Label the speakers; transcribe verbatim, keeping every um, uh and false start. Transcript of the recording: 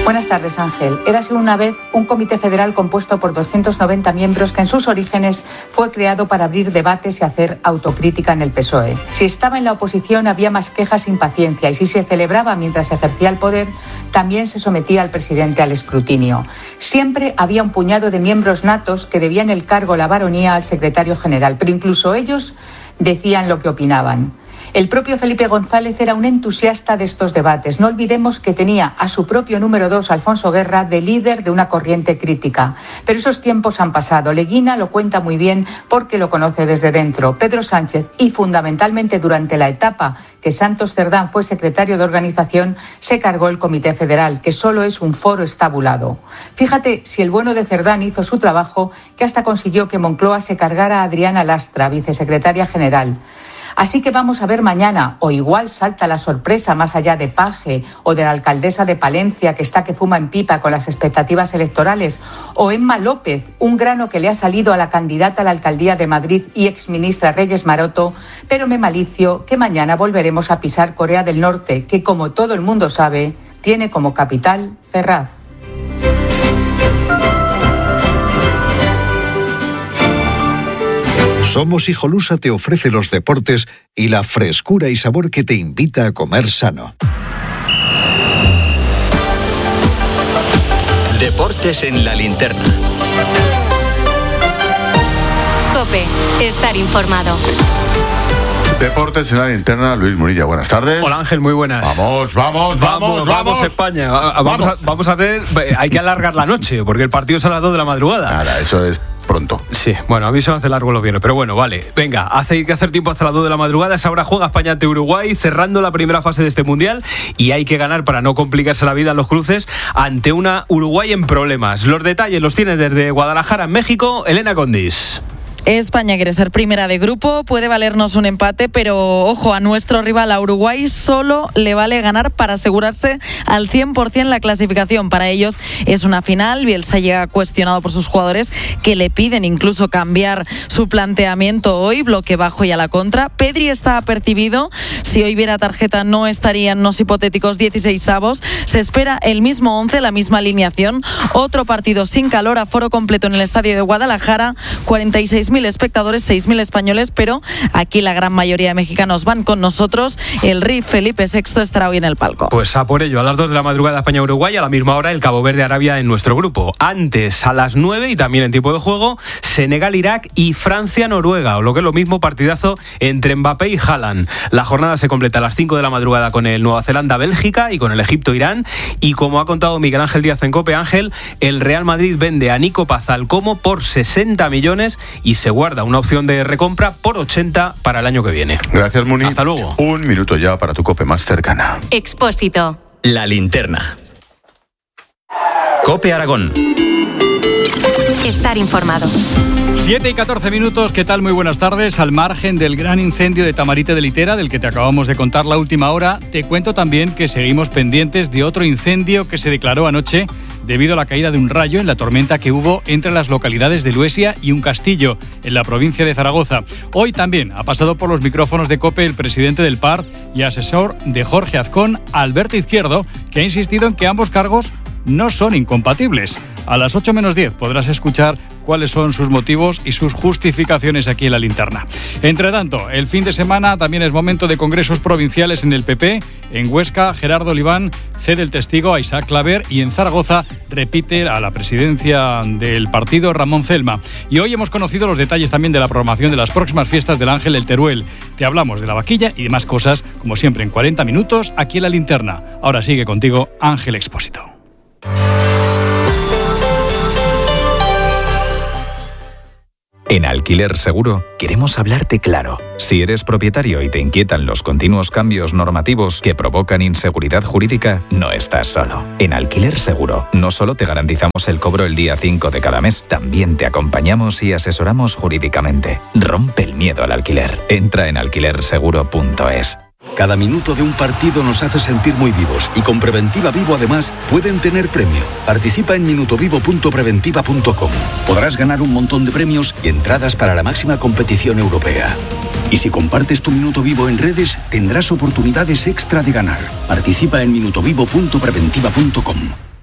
Speaker 1: Buenas tardes, Ángel. Érase una vez un comité federal compuesto por doscientos noventa miembros que en sus orígenes fue creado para abrir debates y hacer autocrítica en el P S O E. Si estaba en la oposición había más quejas e impaciencia, y si se celebraba mientras ejercía el poder, también se sometía al presidente al escrutinio. Siempre había un puñado de miembros natos que debían el cargo, la baronía, al secretario general, pero incluso ellos decían lo que opinaban. El propio Felipe González era un entusiasta de estos debates. No olvidemos que tenía a su propio número dos, Alfonso Guerra, de líder de una corriente crítica. Pero esos tiempos han pasado. Leguina lo cuenta muy bien porque lo conoce desde dentro. Pedro Sánchez, y fundamentalmente durante la etapa que Santos Cerdán fue secretario de organización, se cargó el Comité Federal, que solo es un foro estabulado. Fíjate si el bueno de Cerdán hizo su trabajo, que hasta consiguió que Moncloa se cargara a Adriana Lastra, vicesecretaria general. Así que vamos a ver mañana, o igual salta la sorpresa más allá de Paje o de la alcaldesa de Palencia, que está que fuma en pipa con las expectativas electorales, o Emma López, un grano que le ha salido a la candidata a la alcaldía de Madrid y exministra Reyes Maroto, pero me malicio que mañana volveremos a pisar Corea del Norte, que como todo el mundo sabe, tiene como capital Ferraz.
Speaker 2: Somos Hijolusa te ofrece los deportes y la frescura y sabor que te invita a comer sano.
Speaker 3: Deportes en la linterna.
Speaker 4: COPE, estar informado.
Speaker 5: Deportes en la linterna, Luis Munilla, buenas tardes.
Speaker 6: Hola Ángel, muy buenas.
Speaker 5: Vamos, vamos, vamos, vamos,
Speaker 6: vamos España. Vamos, vamos. A, vamos a hacer, hay que alargar la noche, porque el partido es a las dos de la madrugada.
Speaker 5: Nada, eso es pronto.
Speaker 6: Sí, bueno, a mí se me hace largo los viernes, pero bueno, vale. Venga, hace hay que hacer tiempo hasta las dos de la madrugada. Esa hora juega España ante Uruguay, cerrando la primera fase de este Mundial, y hay que ganar para no complicarse la vida en los cruces ante una Uruguay en problemas. Los detalles los tiene desde Guadalajara, en México, Elena Condis.
Speaker 7: España quiere ser primera de grupo, puede valernos un empate, pero ojo, a nuestro rival, a Uruguay, solo le vale ganar para asegurarse al cien por ciento la clasificación. Para ellos es una final. Bielsa llega cuestionado por sus jugadores, que le piden incluso cambiar su planteamiento hoy, bloque bajo y a la contra. Pedri está apercibido. Si hoy hubiera tarjeta no estarían los hipotéticos dieciseisavos. Se espera el mismo once, la misma alineación. Otro partido sin calor, aforo completo en el estadio de Guadalajara, cuarenta y seis mil espectadores, seis mil españoles, pero aquí la gran mayoría de mexicanos van con nosotros. El rey Felipe sexto estará hoy en el palco.
Speaker 6: Pues a por ello, a las dos de la madrugada España-Uruguay, a la misma hora el Cabo Verde-Arabia en nuestro grupo. Antes, a las nueve y también en tiempo de juego, Senegal-Irak y Francia-Noruega, o lo que es lo mismo, partidazo entre Mbappé y Haaland. La jornada se completa a las cinco de la madrugada con el Nueva Zelanda-Bélgica y con el Egipto-Irán, y como ha contado Miguel Ángel Díaz en COPE, Ángel, el Real Madrid vende a Nico Paz al Como por sesenta millones y se guarda una opción de recompra por ochenta para el año que viene.
Speaker 5: Gracias, Muni.
Speaker 6: Hasta luego.
Speaker 5: Un minuto ya para tu COPE más cercana.
Speaker 4: Expósito.
Speaker 3: La linterna. COPE Aragón.
Speaker 4: Estar informado.
Speaker 8: siete y catorce minutos, ¿qué tal? Muy buenas tardes. Al margen del gran incendio de Tamarite de Litera, del que te acabamos de contar la última hora, te cuento también que seguimos pendientes de otro incendio que se declaró anoche debido a la caída de un rayo en la tormenta que hubo entre las localidades de Luesia y Un Castillo, en la provincia de Zaragoza. Hoy también ha pasado por los micrófonos de COPE el presidente del P A R y asesor de Jorge Azcón, Alberto Izquierdo, que ha insistido en que ambos cargos no son incompatibles. A las ocho menos diez podrás escuchar cuáles son sus motivos y sus justificaciones aquí en la linterna. Entre tanto, el fin de semana también es momento de congresos provinciales en el P P. En Huesca, Gerardo Oliván cede el testigo a Isaac Claver, y en Zaragoza repite a la presidencia del partido Ramón Celma. Y hoy hemos conocido los detalles también de la programación de las próximas fiestas del Ángel del Teruel. Te hablamos de la vaquilla y demás cosas, como siempre, en cuarenta minutos aquí en la linterna. Ahora sigue contigo Ángel Expósito.
Speaker 9: En Alquiler Seguro queremos hablarte claro. Si eres propietario y te inquietan los continuos cambios normativos que provocan inseguridad jurídica, no estás solo. En Alquiler Seguro no solo te garantizamos el cobro el día cinco de cada mes, también te acompañamos y asesoramos jurídicamente. Rompe el miedo al alquiler. Entra en alquiler seguro punto es.
Speaker 10: Cada minuto de un partido nos hace sentir muy vivos, y con Preventiva Vivo además pueden tener premio. Participa en minutovivo punto preventiva punto com. Podrás ganar un montón de premios y entradas para la máxima competición europea. Y si compartes tu minuto vivo en redes, tendrás oportunidades extra de ganar. Participa en minutovivo punto preventiva punto com.